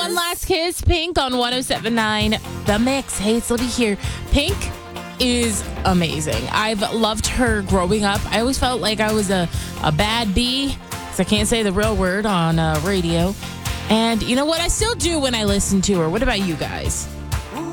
One Last Kiss, Pink on 107.9 The Mix. Hey, it's Libby here. Pink is amazing. I've loved her growing up. I always felt like I was a bad bee, because I can't say the real word on radio. And you know what? I still do when I listen to her. What about you guys?